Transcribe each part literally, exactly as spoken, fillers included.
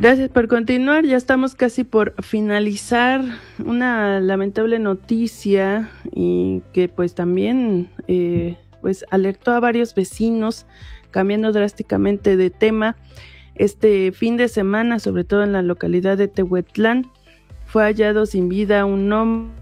Gracias por continuar. Ya estamos casi por finalizar. Una lamentable noticia y que pues también eh, pues alertó a varios vecinos, cambiando drásticamente de tema. Este fin de semana, sobre todo en la localidad de Tehuetlán, fue hallado sin vida un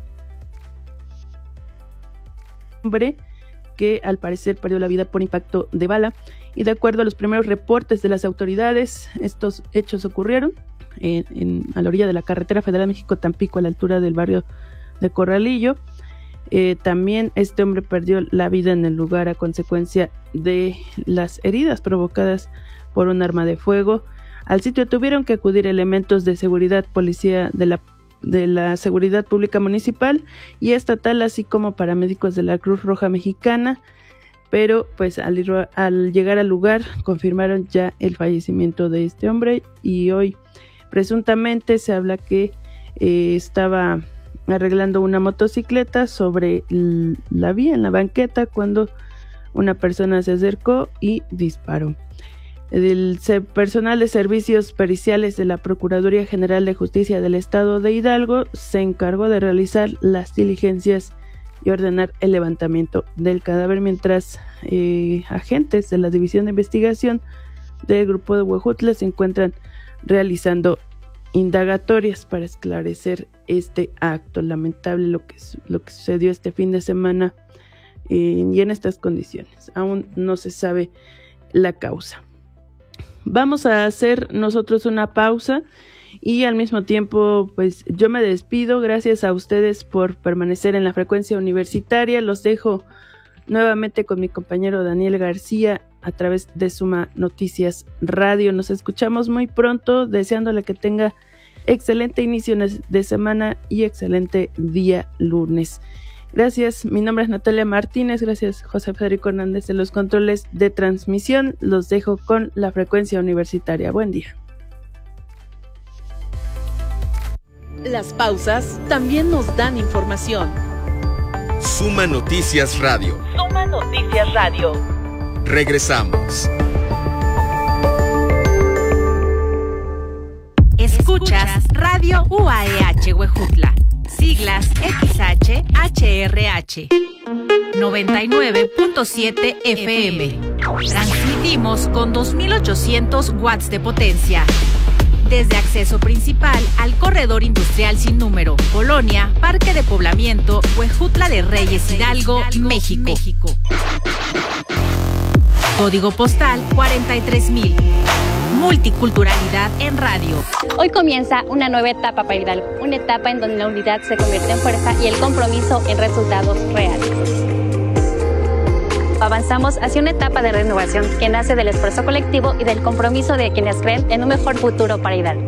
hombre que al parecer perdió la vida por impacto de bala. Y de acuerdo a los primeros reportes de las autoridades, estos hechos ocurrieron en, en, a la orilla de la carretera federal México-Tampico, a la altura del barrio de Corralillo. Eh, también este hombre perdió la vida en el lugar a consecuencia de las heridas provocadas por un arma de fuego. Al sitio tuvieron que acudir elementos de seguridad, policía de la, de la Seguridad Pública Municipal y estatal, así como paramédicos de la Cruz Roja Mexicana. Pero pues al, al llegar al lugar confirmaron ya el fallecimiento de este hombre y hoy presuntamente se habla que eh, estaba arreglando una motocicleta sobre l- la vía, en la banqueta, cuando una persona se acercó y disparó. El se- personal de servicios periciales de la Procuraduría General de Justicia del Estado de Hidalgo se encargó de realizar las diligencias y ordenar el levantamiento del cadáver, mientras eh, agentes de la División de Investigación del Grupo de Huejutla se encuentran realizando indagatorias para esclarecer este acto lamentable, lo que, lo que sucedió este fin de semana eh, y en estas condiciones. Aún no se sabe la causa. Vamos a hacer nosotros una pausa y al mismo tiempo pues yo me despido. Gracias a ustedes por permanecer en la frecuencia universitaria. Los dejo nuevamente con mi compañero Daniel García a través de Suma Noticias Radio. Nos escuchamos muy pronto, deseándole que tenga excelente inicio de semana y excelente día lunes. Gracias, mi nombre es Natalia Martínez. Gracias, José Federico Hernández de los controles de transmisión. Los dejo con la frecuencia universitaria. Buen día. Las pausas también nos dan información. Suma Noticias Radio. Suma Noticias Radio. Regresamos. Escuchas Radio U A E H Huejutla. Siglas X H H R H. noventa y nueve punto siete F M. Transmitimos con dos mil ochocientos watts de potencia. Desde acceso principal al corredor industrial sin número, Colonia, Parque de Poblamiento, Huejutla de Reyes, Hidalgo, México. Código postal cuarenta y tres mil. Multiculturalidad en radio. Hoy comienza una nueva etapa para Hidalgo, una etapa en donde la unidad se convierte en fuerza y el compromiso en resultados reales. Avanzamos hacia una etapa de renovación que nace del esfuerzo colectivo y del compromiso de quienes creen en un mejor futuro para Hidalgo.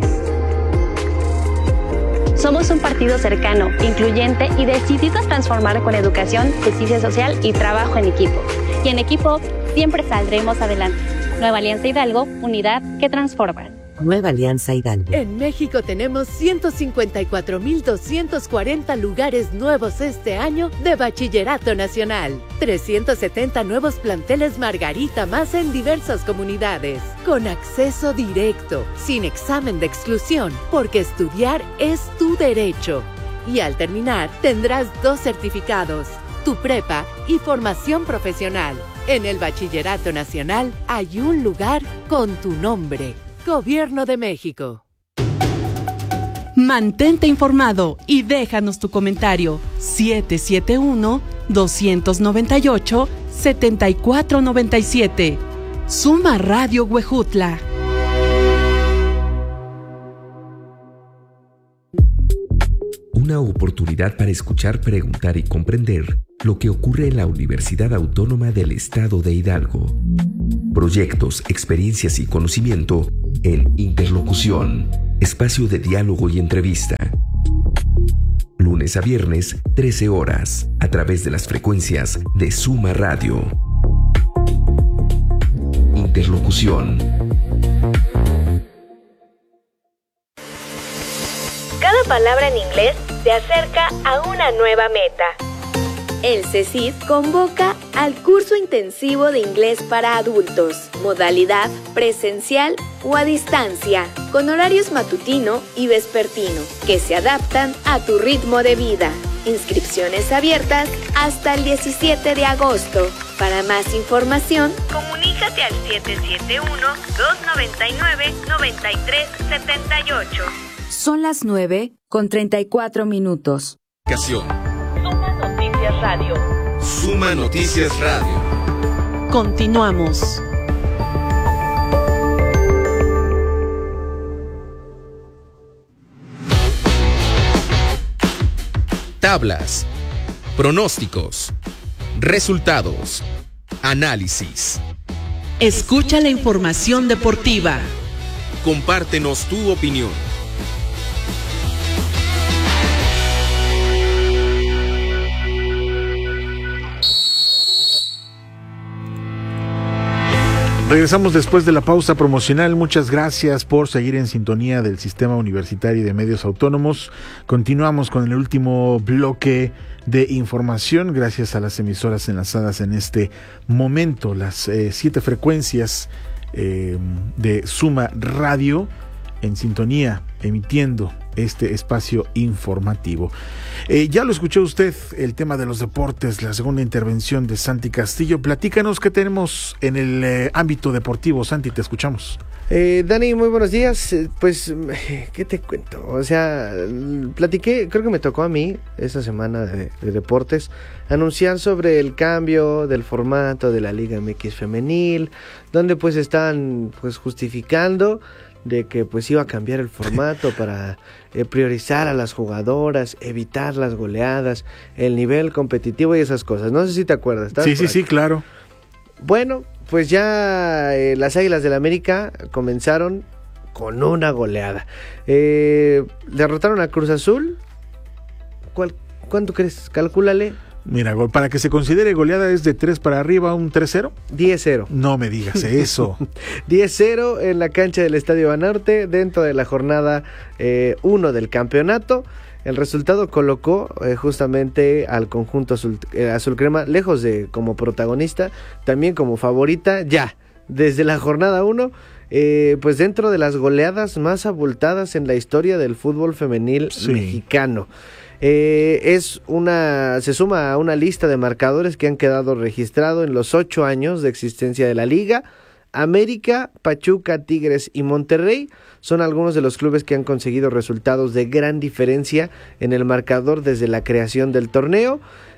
Somos un partido cercano, incluyente y decidido a transformar con educación, justicia social y trabajo en equipo. Y en equipo siempre saldremos adelante. Nueva Alianza Hidalgo, unidad que transforma. Nueva Alianza Hidalgo. En México tenemos ciento cincuenta y cuatro mil doscientos cuarenta lugares nuevos este año de Bachillerato Nacional. trescientos setenta nuevos planteles Margarita más en diversas comunidades. Con acceso directo, sin examen de exclusión, porque estudiar es tu derecho. Y al terminar, tendrás dos certificados, tu prepa y formación profesional. En el Bachillerato Nacional hay un lugar con tu nombre. Gobierno de México. Mantente informado y déjanos tu comentario. siete siete uno, dos nueve ocho, siete cuatro nueve siete. Suma Radio Huejutla. Una oportunidad para escuchar, preguntar y comprender lo que ocurre en la Universidad Autónoma del Estado de Hidalgo. Proyectos, experiencias y conocimiento en Interlocución, espacio de diálogo y entrevista. Lunes a viernes, trece horas, a través de las frecuencias de Suma Radio. Interlocución. Cada palabra en inglés te acerca a una nueva meta. El CECID convoca al curso intensivo de inglés para adultos, modalidad presencial o a distancia, con horarios matutino y vespertino, que se adaptan a tu ritmo de vida. Inscripciones abiertas hasta el diecisiete de agosto. Para más información, comunícate al siete siete uno, dos nueve nueve, nueve tres siete ocho. Son las nueve con treinta y cuatro minutos. Suma Noticias Radio. Suma Noticias Radio. Continuamos. Tablas, pronósticos, resultados, análisis. Escucha la información deportiva. Compártenos tu opinión. Regresamos después de la pausa promocional. Muchas gracias por seguir en sintonía del Sistema Universitario de Medios Autónomos. Continuamos con el último bloque de información, gracias a las emisoras enlazadas en este momento, las eh, siete frecuencias eh, de Suma Radio en sintonía, emitiendo este espacio informativo. Eh, ya lo escuchó usted, el tema de los deportes, la segunda intervención de Santi Castillo. Platícanos qué tenemos en el eh, ámbito deportivo. Santi, te escuchamos. Eh, Dani, muy buenos días. Pues, ¿qué te cuento? O sea, platiqué, creo que me tocó a mí esta semana de, de deportes anunciar sobre el cambio del formato de la Liga M X femenil, donde pues están pues justificando de que pues iba a cambiar el formato para eh, priorizar a las jugadoras, evitar las goleadas, el nivel competitivo y esas cosas. No sé si te acuerdas. Sí, sí, sí, claro. Bueno, pues ya eh, las Águilas del América comenzaron con una goleada. Eh, derrotaron a Cruz Azul. ¿Cuál, ¿Cuánto crees? Calcúlale. Mira, para que se considere goleada es de tres para arriba, un tres cero. diez cero. No me digas eso. diez cero en la cancha del Estadio Banorte dentro de la jornada uno eh, del campeonato. El resultado colocó eh, justamente al conjunto azul, eh, azul crema lejos de como protagonista, también como favorita ya desde la jornada uno. Eh, pues dentro de las goleadas más abultadas en la historia del fútbol femenil sí. mexicano. Eh, es una, se suma a una lista de marcadores que han quedado registrados en los ocho años de existencia de la liga. América, Pachuca, Tigres y Monterrey son algunos de los clubes que han conseguido resultados de gran diferencia en el marcador desde la creación del torneo.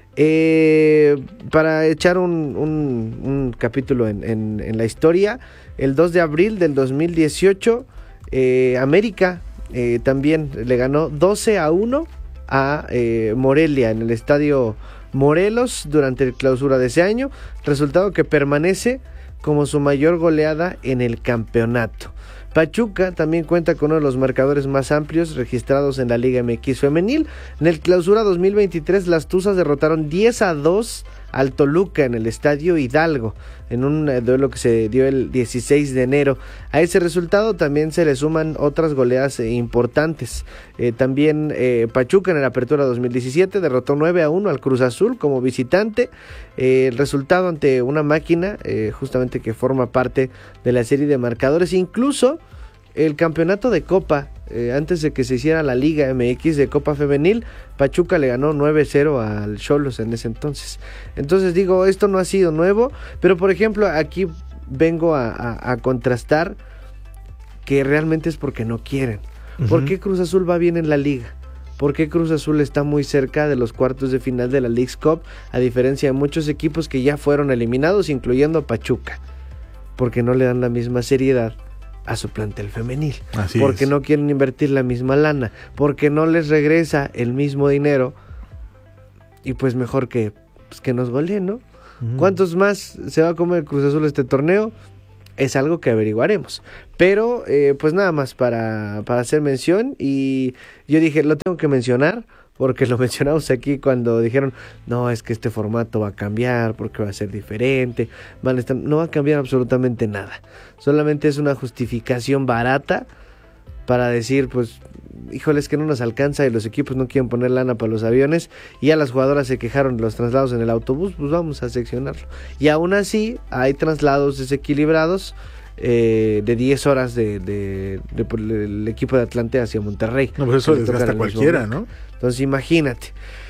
Eh, para echar un, un, un capítulo en, en, en la historia, el dos de abril del dos mil dieciocho, eh, América eh, también le ganó doce a uno a eh, Morelia en el estadio Morelos durante el clausura de ese año, resultado que permanece como su mayor goleada en el campeonato. Pachuca también cuenta con uno de los marcadores más amplios registrados en la Liga M X femenil. En el clausura dos mil veintitrés, las Tuzas derrotaron diez a dos al Toluca en el estadio Hidalgo, en un duelo que se dio el dieciséis de enero. A ese resultado también se le suman otras goleadas eh, importantes. Eh, también eh, Pachuca en la apertura dos mil diecisiete derrotó nueve a uno al Cruz Azul como visitante. Eh, el resultado ante una máquina eh, justamente que forma parte de la serie de marcadores. Incluso el campeonato de Copa, eh, antes de que se hiciera la Liga M X de Copa Femenil, Pachuca le ganó nueve cero al Xolos en ese entonces. Entonces digo, esto no ha sido nuevo, pero por ejemplo aquí vengo a, a, a contrastar que realmente es porque no quieren. Uh-huh. ¿Por qué Cruz Azul va bien en la Liga? ¿Por qué Cruz Azul está muy cerca de los cuartos de final de la Leagues Cup, a diferencia de muchos equipos que ya fueron eliminados, incluyendo a Pachuca? Porque no le dan la misma seriedad a su plantel femenil. Así porque es. No quieren invertir la misma lana, porque no les regresa el mismo dinero, y pues mejor que, pues que nos goleen, ¿no? Uh-huh. ¿Cuántos más se va a comer Cruz Azul este torneo? Es algo que averiguaremos, pero eh, pues nada más para, para hacer mención. Y yo dije, lo tengo que mencionar porque lo mencionamos aquí cuando dijeron, no, es que este formato va a cambiar porque va a ser diferente, van a estar... no va a cambiar absolutamente nada, solamente es una justificación barata para decir, pues, híjole, es que no nos alcanza y los equipos no quieren poner lana para los aviones y ya las jugadoras se quejaron de los traslados en el autobús, pues vamos a seccionarlo. Y aún así hay traslados desequilibrados eh, de diez horas de, de, de, de, del equipo de Atlante hacia Monterrey. No, pues eso desgasta cualquiera, ¿no? Entonces imagínate.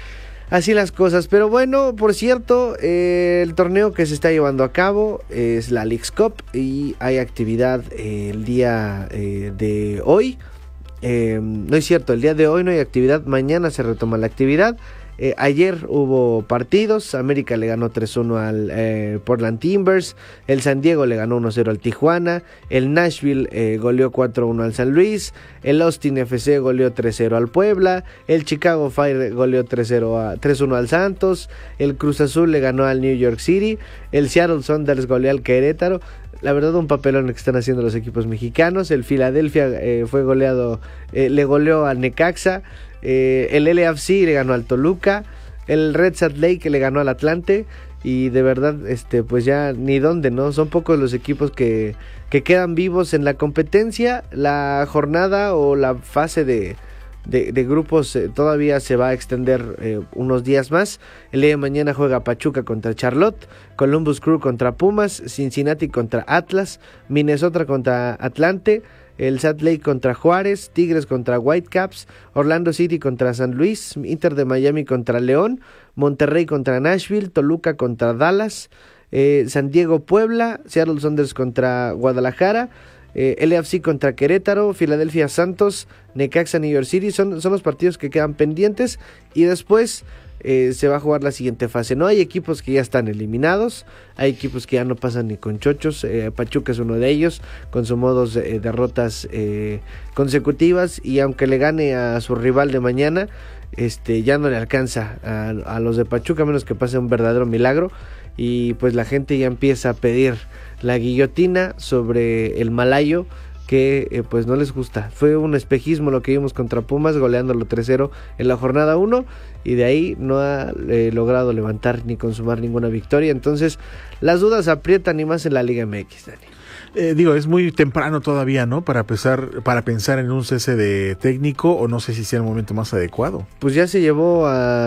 Así las cosas, pero bueno, por cierto, eh, el torneo que se está llevando a cabo es la Leagues Cup y hay actividad eh, el día eh, de hoy. Eh, no es cierto, el día de hoy no hay actividad, mañana se retoma la actividad. Eh, ayer hubo partidos, América le ganó tres uno al eh, Portland Timbers, el San Diego le ganó uno cero al Tijuana, el Nashville eh, goleó cuatro uno al San Luis, el Austin F C goleó tres cero al Puebla, el Chicago Fire goleó tres uno al Santos, el Cruz Azul le ganó al New York City, el Seattle Sounders goleó al Querétaro. La verdad, un papelón que están haciendo los equipos mexicanos. El Philadelphia eh, fue goleado, eh, le goleó al Necaxa. Eh, el L A F C le ganó al Toluca. El Red Salt Lake le ganó al Atlante. Y de verdad, este, pues ya ni dónde, ¿no? Son pocos los equipos que, que quedan vivos en la competencia. La jornada o la fase de, de, de grupos eh, todavía se va a extender eh, unos días más. El día de mañana juega Pachuca contra Charlotte, Columbus Crew contra Pumas, Cincinnati contra Atlas, Minnesota contra Atlante, el Salt Lake contra Juárez, Tigres contra Whitecaps, Orlando City contra San Luis, Inter de Miami contra León, Monterrey contra Nashville, Toluca contra Dallas, eh, San Diego Puebla, Seattle Sounders contra Guadalajara, eh, L A F C contra Querétaro, Filadelfia Santos, Necaxa New York City. Son, son los partidos que quedan pendientes y después Eh, se va a jugar la siguiente fase. No hay equipos que ya están eliminados, hay equipos que ya no pasan ni con chochos. eh, Pachuca es uno de ellos, con sus modos de eh, derrotas eh, consecutivas, y aunque le gane a su rival de mañana, este ya no le alcanza a, a los de Pachuca, a menos que pase un verdadero milagro, y pues la gente ya empieza a pedir la guillotina sobre el malayo, que eh, pues no les gusta. Fue un espejismo lo que vimos contra Pumas, goleándolo tres cero en la jornada uno, y de ahí no ha eh, logrado levantar ni consumar ninguna victoria. Entonces las dudas aprietan y más en la Liga M X, Dani. Eh, digo, es muy temprano todavía, ¿no? Para pensar, para pensar en un cese de técnico, o no sé si sea el momento más adecuado. Pues ya se llevó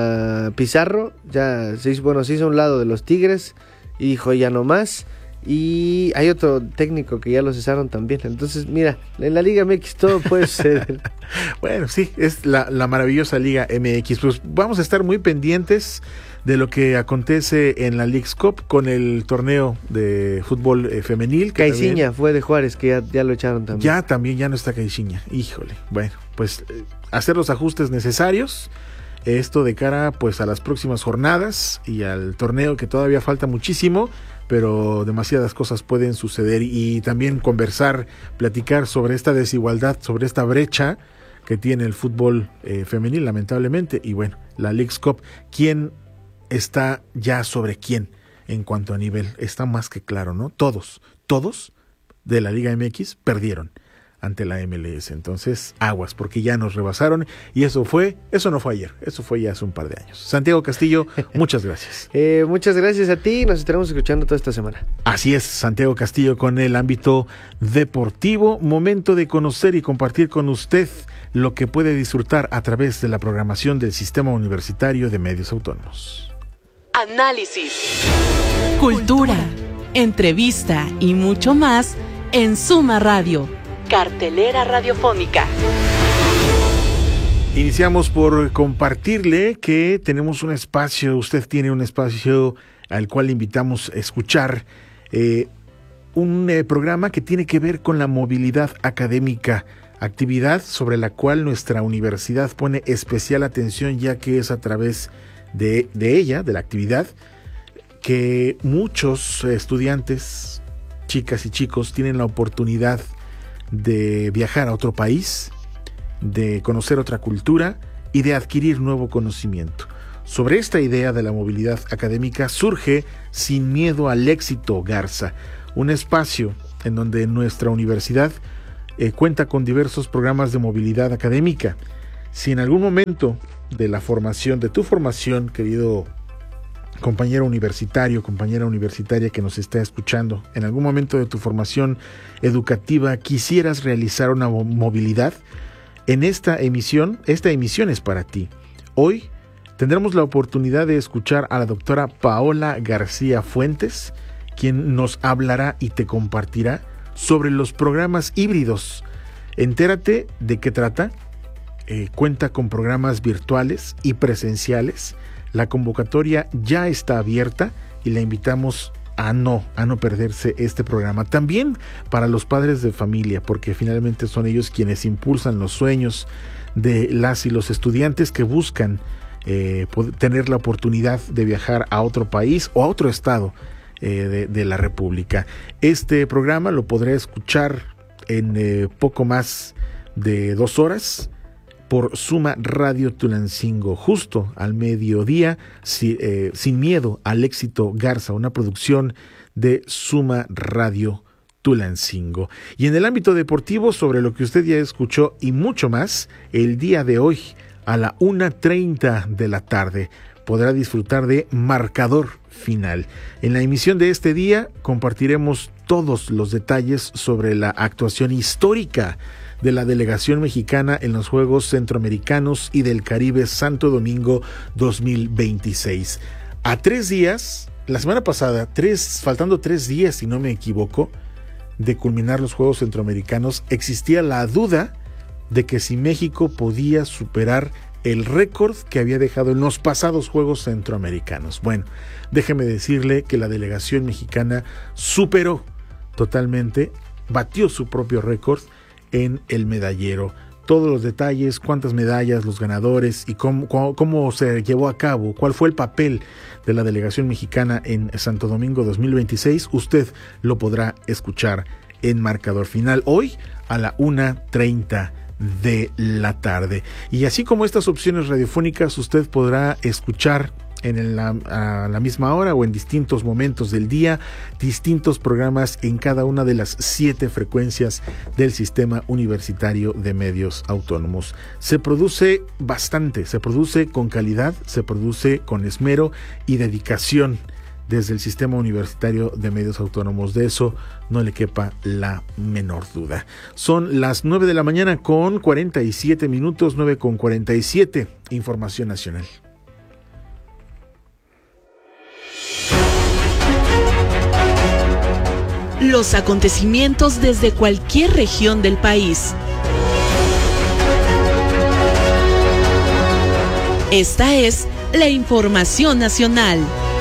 a Pizarro, ya se hizo, bueno, se hizo a un lado de los Tigres y dijo ya no más. Y hay otro técnico que ya lo cesaron también. Entonces, mira, en la Liga M X todo puede ser. Bueno, sí, es la, la maravillosa Liga M X. Pues vamos a estar muy pendientes de lo que acontece en la Leagues Cup con el torneo de fútbol eh, femenil. Caixinha fue de Juárez, que ya, ya lo echaron también. Ya también, ya no está Caixinha. Híjole. Bueno, pues eh, hacer los ajustes necesarios. Esto de cara pues a las próximas jornadas y al torneo, que todavía falta muchísimo, pero demasiadas cosas pueden suceder, y también conversar, platicar sobre esta desigualdad, sobre esta brecha que tiene el fútbol eh, femenil, lamentablemente. Y bueno, la Leagues Cup, ¿quién está ya sobre quién en cuanto a nivel? Está más que claro, ¿no? Todos, todos de la Liga M X perdieron ante la M L S. Entonces, aguas, porque ya nos rebasaron, y eso fue, eso no fue ayer, eso fue ya hace un par de años. Santiago Castillo, muchas gracias. eh, muchas gracias a ti, nos estaremos escuchando toda esta semana. Así es, Santiago Castillo con el ámbito deportivo. Momento de conocer y compartir con usted lo que puede disfrutar a través de la programación del Sistema Universitario de Medios Autónomos. Análisis, cultura, entrevista y mucho más en Suma Radio, cartelera radiofónica. Iniciamos por compartirle que tenemos un espacio, usted tiene un espacio al cual le invitamos a escuchar eh, un eh, programa que tiene que ver con la movilidad académica, actividad sobre la cual nuestra universidad pone especial atención, ya que es a través de, de ella, de la actividad, que muchos estudiantes, chicas y chicos, tienen la oportunidad de viajar a otro país, de conocer otra cultura y de adquirir nuevo conocimiento. Sobre esta idea de la movilidad académica surge Sin Miedo al Éxito Garza, un espacio en donde nuestra universidad eh, cuenta con diversos programas de movilidad académica. Si en algún momento de la formación, de tu formación, querido compañero universitario, compañera universitaria que nos está escuchando, en algún momento de tu formación educativa quisieras realizar una movilidad, en esta emisión, esta emisión es para ti. Hoy tendremos la oportunidad de escuchar a la doctora Paola García Fuentes, quien nos hablará y te compartirá sobre los programas híbridos. Entérate de qué trata. Eh, cuenta con programas virtuales y presenciales. La convocatoria ya está abierta y la invitamos a no, a no perderse este programa. También para los padres de familia, porque finalmente son ellos quienes impulsan los sueños de las y los estudiantes que buscan eh, poder tener la oportunidad de viajar a otro país o a otro estado eh, de, de la República. Este programa lo podré escuchar en eh, poco más de dos horas por Suma Radio Tulancingo, justo al mediodía, si, eh, sin miedo al éxito Garza, una producción de Suma Radio Tulancingo. Y en el ámbito deportivo, sobre lo que usted ya escuchó y mucho más, el día de hoy a la una treinta de la tarde podrá disfrutar de Marcador Final. En la emisión de este día compartiremos todos los detalles sobre la actuación histórica de la delegación mexicana en los Juegos Centroamericanos y del Caribe Santo Domingo dos mil veintiséis. A tres días, la semana pasada, tres, faltando tres días, si no me equivoco, de culminar los Juegos Centroamericanos, existía la duda de que si México podía superar el récord que había dejado en los pasados Juegos Centroamericanos. Bueno, déjeme decirle que la delegación mexicana superó totalmente, batió su propio récord en el medallero. Todos los detalles, cuántas medallas, los ganadores y cómo, cómo, cómo se llevó a cabo, cuál fue el papel de la delegación mexicana en Santo Domingo dos mil veintiséis, usted lo podrá escuchar en Marcador Final hoy a la una treinta de la tarde. Y así como estas opciones radiofónicas, usted podrá escuchar en la, a la misma hora o en distintos momentos del día, distintos programas en cada una de las siete frecuencias del Sistema Universitario de Medios Autónomos. Se produce bastante, se produce con calidad, se produce con esmero y dedicación desde el Sistema Universitario de Medios Autónomos. De eso no le quepa la menor duda. Son las nueve de la mañana con cuarenta y siete minutos, nueve con cuarenta y siete, Información Nacional. Los acontecimientos desde cualquier región del país. Esta es la Información Nacional.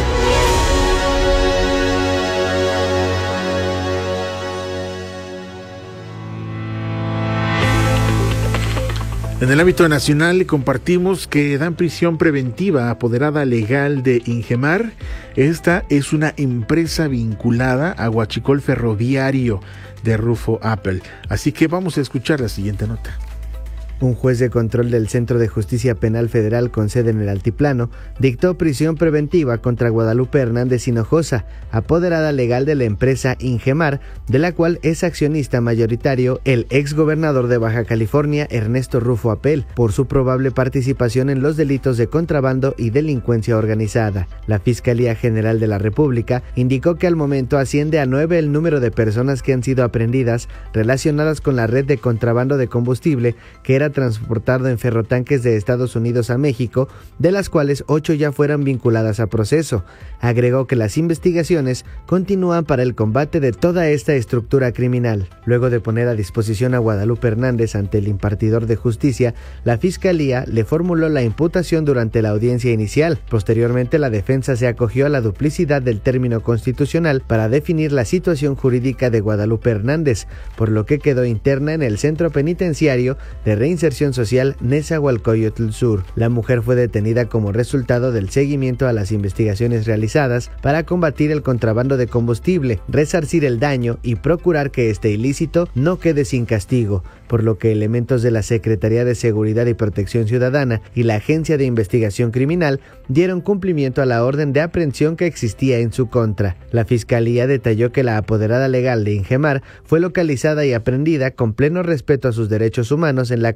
En el ámbito nacional le compartimos que dan prisión preventiva apoderada legal de Ingemar. Esta es una empresa vinculada a Huachicol Ferroviario de Rufo Apple. Así que vamos a escuchar la siguiente nota. Un juez de control del Centro de Justicia Penal Federal con sede en el Altiplano dictó prisión preventiva contra Guadalupe Hernández Hinojosa, apoderada legal de la empresa Ingemar, de la cual es accionista mayoritario el exgobernador de Baja California Ernesto Rufo Apel, por su probable participación en los delitos de contrabando y delincuencia organizada. La Fiscalía General de la República indicó que al momento asciende a nueve el número de personas que han sido aprehendidas relacionadas con la red de contrabando de combustible que era transportado en ferrotanques de Estados Unidos a México, de las cuales ocho ya fueran vinculadas a proceso. Agregó que las investigaciones continúan para el combate de toda esta estructura criminal. Luego de poner a disposición a Guadalupe Hernández ante el impartidor de justicia, la Fiscalía le formuló la imputación durante la audiencia inicial. Posteriormente, la defensa se acogió a la duplicidad del término constitucional para definir la situación jurídica de Guadalupe Hernández, por lo que quedó interna en el Centro Penitenciario de Reinserción Social Nezahualcóyotl Sur. La mujer fue detenida como resultado del seguimiento a las investigaciones realizadas para combatir el contrabando de combustible, resarcir el daño y procurar que este ilícito no quede sin castigo, por lo que elementos de la Secretaría de Seguridad y Protección Ciudadana y la Agencia de Investigación Criminal dieron cumplimiento a la orden de aprehensión que existía en su contra. La Fiscalía detalló que la apoderada legal de Ingemar fue localizada y aprehendida con pleno respeto a sus derechos humanos en la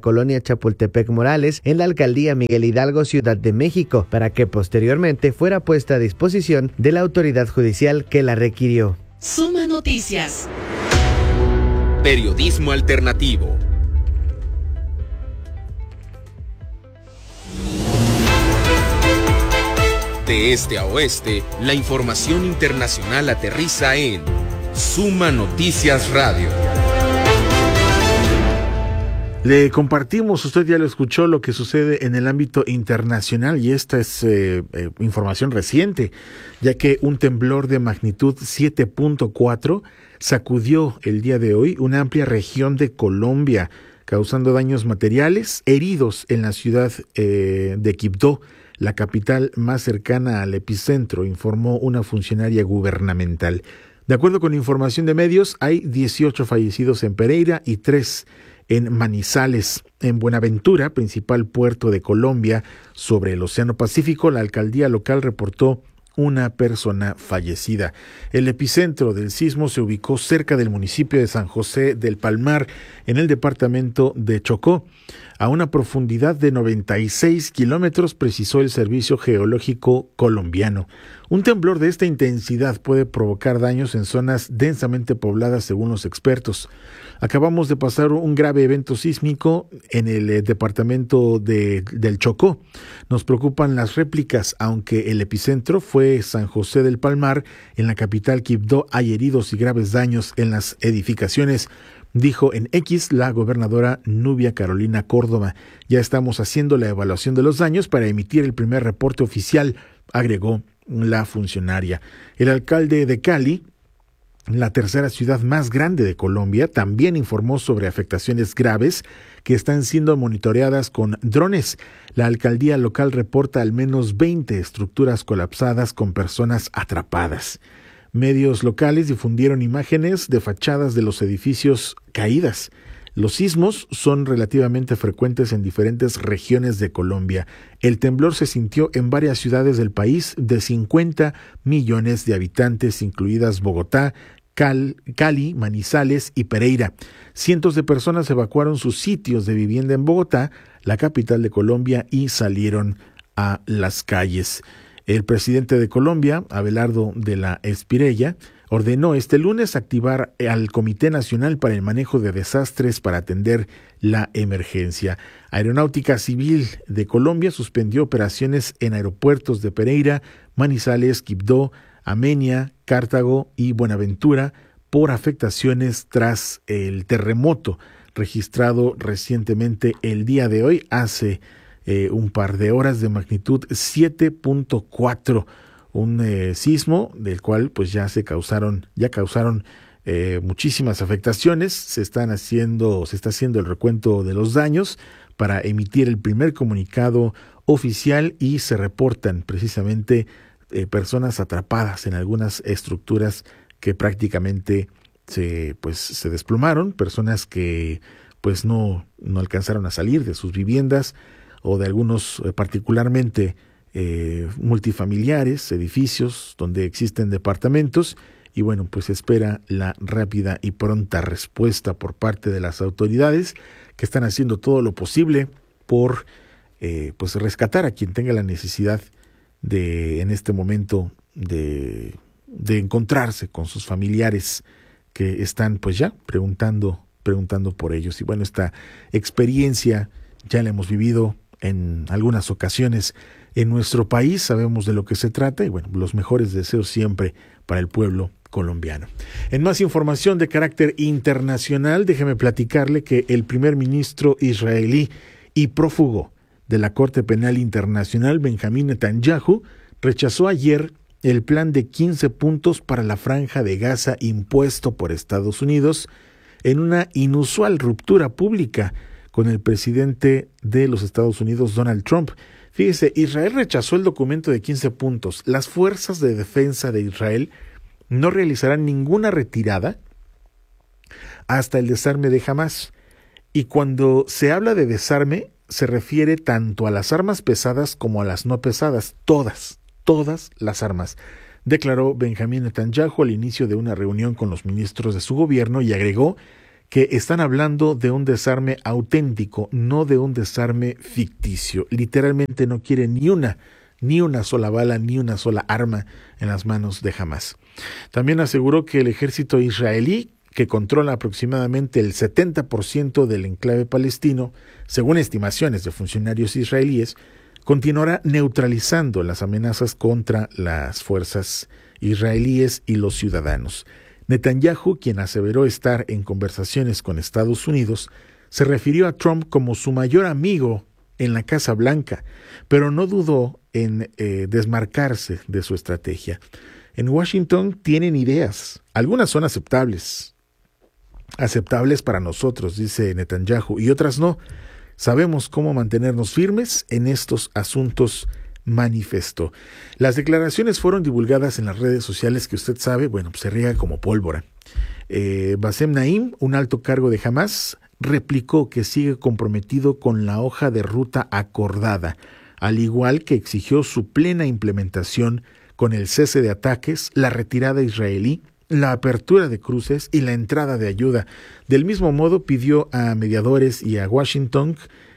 colonia Chapultepec Morales, en la alcaldía Miguel Hidalgo, Ciudad de México, para que posteriormente fuera puesta a disposición de la autoridad judicial que la requirió. Suma Noticias. Periodismo alternativo. De este a oeste, la información internacional aterriza en Suma Noticias Radio. Le compartimos, usted ya lo escuchó, lo que sucede en el ámbito internacional, y esta es eh, eh, información reciente, ya que un temblor de magnitud siete punto cuatro sacudió el día de hoy una amplia región de Colombia, causando daños materiales, heridos en la ciudad eh, de Quibdó, la capital más cercana al epicentro, informó una funcionaria gubernamental. De acuerdo con información de medios, hay dieciocho fallecidos en Pereira y tres en Manizales. En Buenaventura, principal puerto de Colombia sobre el Océano Pacífico, la alcaldía local reportó una persona fallecida. El epicentro del sismo se ubicó cerca del municipio de San José del Palmar, en el departamento de Chocó, a una profundidad de noventa y seis kilómetros, precisó el Servicio Geológico colombiano. Un temblor de esta intensidad puede provocar daños en zonas densamente pobladas, según los expertos. Acabamos de pasar un grave evento sísmico en el eh, departamento de, del Chocó. Nos preocupan las réplicas, aunque el epicentro fue San José del Palmar. En la capital Quibdó hay heridos y graves daños en las edificaciones, dijo en X la gobernadora Nubia Carolina Córdoba. Ya estamos haciendo la evaluación de los daños para emitir el primer reporte oficial, agregó la funcionaria. El alcalde de Cali, la tercera ciudad más grande de Colombia, también informó sobre afectaciones graves que están siendo monitoreadas con drones. La alcaldía local reporta al menos veinte estructuras colapsadas con personas atrapadas. Medios locales difundieron imágenes de fachadas de los edificios caídas. Los sismos son relativamente frecuentes en diferentes regiones de Colombia. El temblor se sintió en varias ciudades del país de cincuenta millones de habitantes, incluidas Bogotá, Cal, Cali, Manizales y Pereira. Cientos de personas evacuaron sus sitios de vivienda en Bogotá, la capital de Colombia, y salieron a las calles. El presidente de Colombia, Abelardo de la Espirella, ordenó este lunes activar al Comité Nacional para el Manejo de Desastres para atender la emergencia. Aeronáutica Civil de Colombia suspendió operaciones en aeropuertos de Pereira, Manizales, Quibdó, Amenia, Cartago y Buenaventura por afectaciones tras el terremoto registrado recientemente el día de hoy, hace eh, un par de horas, de magnitud siete punto cuatro. Un eh, sismo del cual pues ya se causaron, ya causaron eh, muchísimas afectaciones. Se están haciendo, se está haciendo el recuento de los daños para emitir el primer comunicado oficial, y se reportan precisamente eh, personas atrapadas en algunas estructuras que prácticamente se pues se desplomaron, personas que pues no no alcanzaron a salir de sus viviendas, o de algunos eh, particularmente Eh, multifamiliares, edificios donde existen departamentos, y bueno, pues se espera la rápida y pronta respuesta por parte de las autoridades, que están haciendo todo lo posible por eh, pues rescatar a quien tenga la necesidad de, en este momento, de, de encontrarse con sus familiares que están pues ya preguntando, preguntando por ellos. Y bueno, esta experiencia ya la hemos vivido en algunas ocasiones en nuestro país, sabemos de lo que se trata, y bueno, los mejores deseos siempre para el pueblo colombiano. En más información de carácter internacional, déjeme platicarle que el primer ministro israelí y prófugo de la Corte Penal Internacional, Benjamín Netanyahu, rechazó ayer el plan de quince puntos para la Franja de Gaza impuesto por Estados Unidos, en una inusual ruptura pública con el presidente de los Estados Unidos, Donald Trump. Fíjese, Israel rechazó el documento de quince puntos. Las fuerzas de defensa de Israel no realizarán ninguna retirada hasta el desarme de Hamás. Y cuando se habla de desarme, se refiere tanto a las armas pesadas como a las no pesadas. Todas, todas las armas, declaró Benjamín Netanyahu al inicio de una reunión con los ministros de su gobierno, y agregó que están hablando de un desarme auténtico, no de un desarme ficticio. Literalmente no quiere ni una, ni una sola bala, ni una sola arma en las manos de Hamás. También aseguró que el ejército israelí, que controla aproximadamente el setenta por ciento del enclave palestino, según estimaciones de funcionarios israelíes, continuará neutralizando las amenazas contra las fuerzas israelíes y los ciudadanos. Netanyahu, quien aseveró estar en conversaciones con Estados Unidos, se refirió a Trump como su mayor amigo en la Casa Blanca, pero no dudó en eh, desmarcarse de su estrategia. En Washington tienen ideas, algunas son aceptables, aceptables para nosotros, dice Netanyahu, y otras no. Sabemos cómo mantenernos firmes en estos asuntos, manifestó. Las declaraciones fueron divulgadas en las redes sociales que usted sabe, bueno, pues se riega como pólvora. Eh, Bassem Naim, un alto cargo de Hamás, replicó que sigue comprometido con la hoja de ruta acordada, al igual que exigió su plena implementación con el cese de ataques, la retirada israelí, la apertura de cruces y la entrada de ayuda. Del mismo modo, pidió a mediadores y a Washington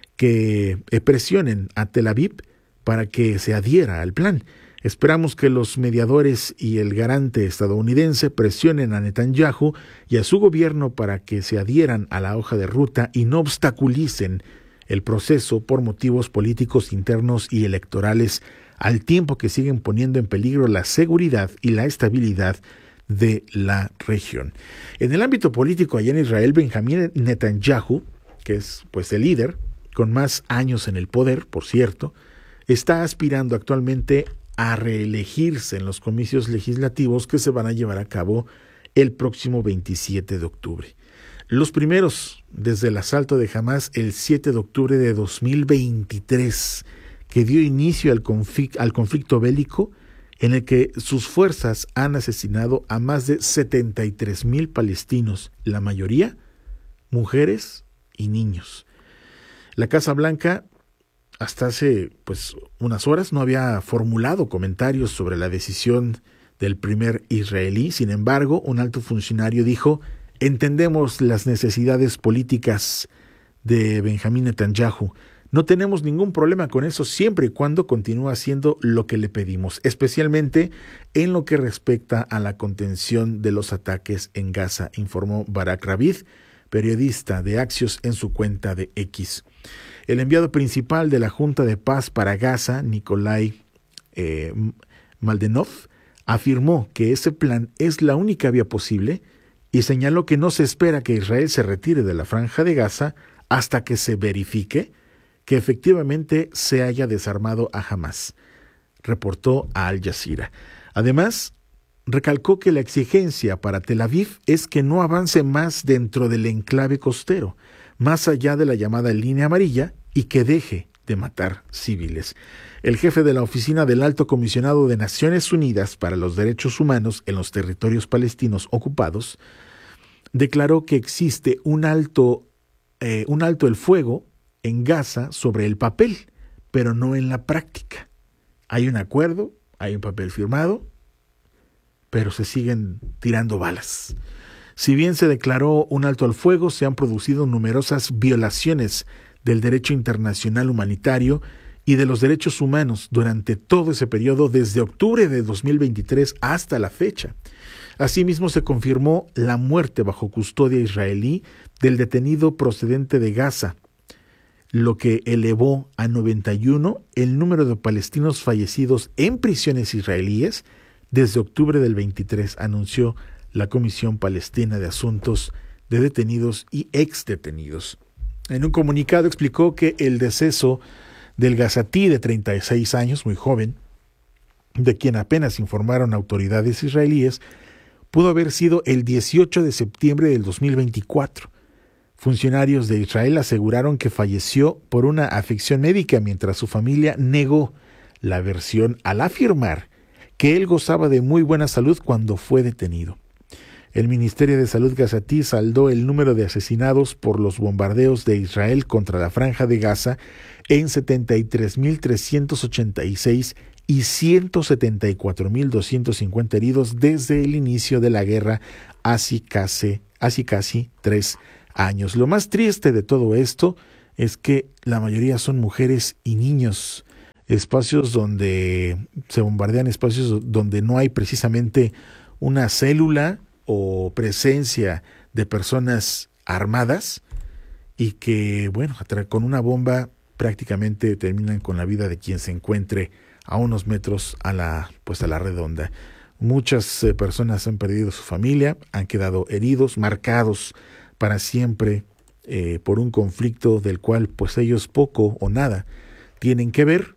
que presionen a Tel Aviv para que se adhiera al plan. Esperamos que los mediadores y el garante estadounidense presionen a Netanyahu y a su gobierno para que se adhieran a la hoja de ruta y no obstaculicen el proceso por motivos políticos internos y electorales, al tiempo que siguen poniendo en peligro la seguridad y la estabilidad de la región. En el ámbito político allá en Israel, Benjamín Netanyahu, que es pues el líder con más años en el poder, por cierto, está aspirando actualmente a reelegirse en los comicios legislativos que se van a llevar a cabo el próximo veintisiete de octubre. Los primeros desde el asalto de Hamás el siete de octubre de dos mil veintitrés, que dio inicio al conflicto, al conflicto bélico en el que sus fuerzas han asesinado a más de setenta y tres mil palestinos, la mayoría mujeres y niños. La Casa Blanca hasta hace pues unas horas no había formulado comentarios sobre la decisión del primer israelí. Sin embargo, un alto funcionario dijo: entendemos las necesidades políticas de Benjamín Netanyahu. No tenemos ningún problema con eso siempre y cuando continúe haciendo lo que le pedimos, especialmente en lo que respecta a la contención de los ataques en Gaza, informó Barak Ravid, periodista de Axios, en su cuenta de X. El enviado principal de la Junta de Paz para Gaza, Nikolai eh, Maldenov, afirmó que ese plan es la única vía posible y señaló que no se espera que Israel se retire de la Franja de Gaza hasta que se verifique que efectivamente se haya desarmado a Hamás, reportó a Al Jazeera. Además, recalcó que la exigencia para Tel Aviv es que no avance más dentro del enclave costero, más allá de la llamada línea amarilla, y que deje de matar civiles. El jefe de la oficina del Alto Comisionado de Naciones Unidas para los Derechos Humanos en los territorios palestinos ocupados declaró que existe un alto, eh, un alto el fuego en Gaza sobre el papel, pero no en la práctica. Hay un acuerdo, hay un papel firmado, pero se siguen tirando balas. Si bien se declaró un alto al fuego, se han producido numerosas violaciones del derecho internacional humanitario y de los derechos humanos durante todo ese periodo, desde octubre de dos mil veintitrés hasta la fecha. Asimismo, se confirmó la muerte bajo custodia israelí del detenido procedente de Gaza, lo que elevó a noventa y uno el número de palestinos fallecidos en prisiones israelíes desde octubre del veintitrés, anunció la Comisión Palestina de Asuntos de Detenidos y Exdetenidos. En un comunicado explicó que el deceso del gazatí de treinta y seis años, muy joven, de quien apenas informaron autoridades israelíes, pudo haber sido el dieciocho de septiembre del dos mil veinticuatro. Funcionarios de Israel aseguraron que falleció por una afección médica, mientras su familia negó la versión al afirmar que él gozaba de muy buena salud cuando fue detenido. El Ministerio de Salud gazatí saldó el número de asesinados por los bombardeos de Israel contra la Franja de Gaza en setenta y tres mil trescientos ochenta y seis y ciento setenta y cuatro mil doscientos cincuenta heridos desde el inicio de la guerra, así casi, así casi tres años. Lo más triste de todo esto es que la mayoría son mujeres y niños, espacios donde se bombardean, espacios donde no hay precisamente una célula o presencia de personas armadas y que, bueno, con una bomba prácticamente terminan con la vida de quien se encuentre a unos metros a la, pues a la redonda. Muchas eh, personas han perdido su familia, han quedado heridos, marcados para siempre eh, por un conflicto del cual pues ellos poco o nada tienen que ver.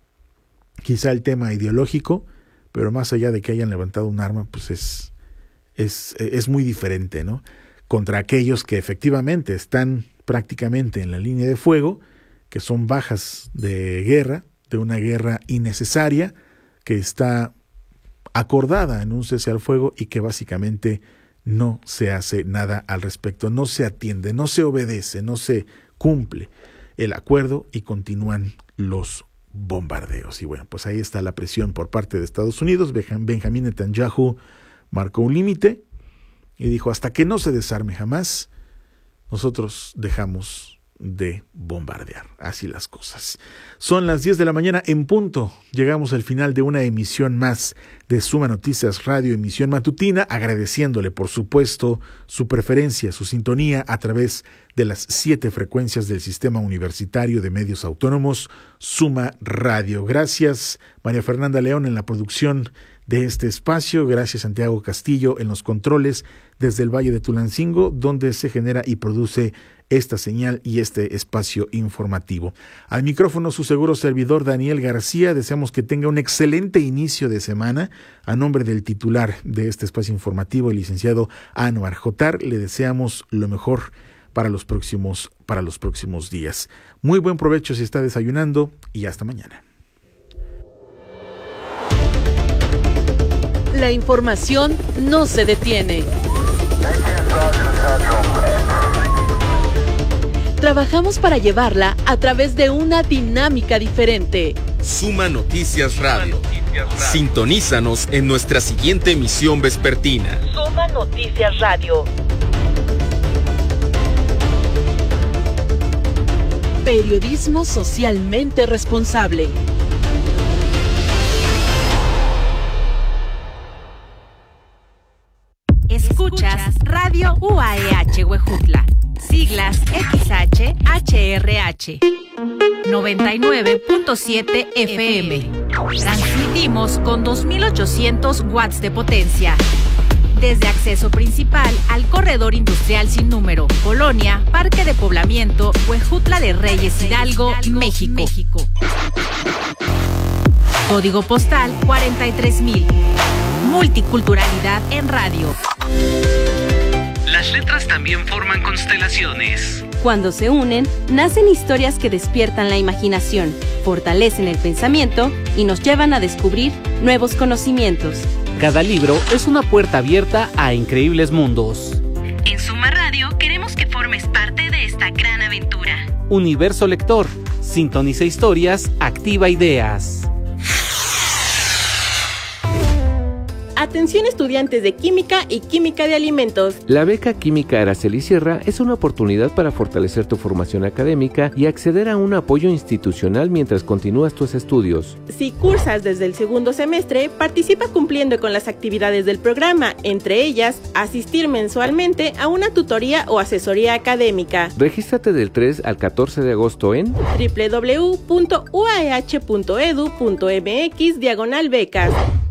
Quizá el tema ideológico, pero más allá de que hayan levantado un arma, pues es, es, es muy diferente, ¿no? Contra aquellos que efectivamente están prácticamente en la línea de fuego, que son bajas de guerra, de una guerra innecesaria, que está acordada en un cese al fuego y que básicamente no se hace nada al respecto, no se atiende, no se obedece, no se cumple el acuerdo y continúan los bombardeos. Y bueno, pues ahí está la presión por parte de Estados Unidos. Benjamín Netanyahu marcó un límite y dijo: hasta que no se desarme jamás, nosotros dejamos de bombardear. Así las cosas. Son las diez de la mañana en punto. Llegamos al final de una emisión más de Suma Noticias Radio, emisión matutina, agradeciéndole por supuesto su preferencia, su sintonía a través de las siete frecuencias del Sistema Universitario de Medios Autónomos, Suma Radio. Gracias María Fernanda León en la producción de este espacio, gracias Santiago Castillo en los controles desde el Valle de Tulancingo, donde se genera y produce esta señal y este espacio informativo. Al micrófono su seguro servidor Daniel García. Deseamos que tenga un excelente inicio de semana. A nombre del titular de este espacio informativo, el licenciado Anwar Jotar, le deseamos lo mejor para los próximos, para los próximos días. Muy buen provecho si está desayunando y hasta mañana. La información no se detiene. Trabajamos para llevarla a través de una dinámica diferente. Suma Noticias Radio. Sintonízanos en nuestra siguiente emisión vespertina. Suma Noticias Radio. Periodismo socialmente responsable. Escuchas Radio U A E H Huejutla. Siglas X H H R H. noventa y nueve punto siete F M. Transmitimos con dos mil ochocientos watts de potencia. Desde acceso principal al corredor industrial sin número, Colonia, Parque de Poblamiento, Huejutla de Reyes Hidalgo, México. México. Código postal cuarenta y tres mil. Multiculturalidad en radio. Las letras también forman constelaciones. Cuando se unen, nacen historias que despiertan la imaginación, fortalecen el pensamiento y nos llevan a descubrir nuevos conocimientos. Cada libro es una puerta abierta a increíbles mundos. En Suma Radio queremos que formes parte de esta gran aventura. Universo Lector. Sintoniza historias, activa ideas. Atención estudiantes de Química y Química de Alimentos. La beca Química Araceli Sierra es una oportunidad para fortalecer tu formación académica y acceder a un apoyo institucional mientras continúas tus estudios. Si cursas desde el segundo semestre, participa cumpliendo con las actividades del programa, entre ellas, asistir mensualmente a una tutoría o asesoría académica. Regístrate del tres al catorce de agosto en doble u doble u doble u punto u a e h punto e d u punto m x diagonal becas.